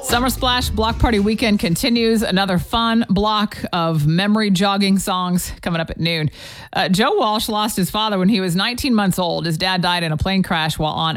Summer Splash Block Party Weekend continues. Another fun block of memory jogging songs coming up at noon. Joe Walsh lost his father when he was 19 months old. His dad died in a plane crash while on